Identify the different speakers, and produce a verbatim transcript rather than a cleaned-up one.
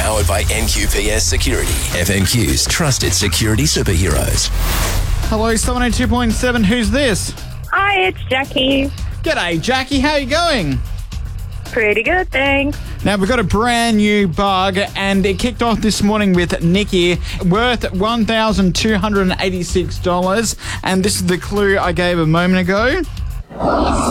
Speaker 1: Powered by N Q P S Security. F N Q's trusted security superheroes.
Speaker 2: Hello, seven oh two point seven. Who's this?
Speaker 3: Hi, it's Jackie.
Speaker 2: G'day, Jackie. How are you going?
Speaker 3: Pretty good, thanks.
Speaker 2: Now, we've got a brand new bug, and it kicked off this morning with Nikki, worth one thousand two hundred eighty-six dollars. And this is the clue I gave a moment ago.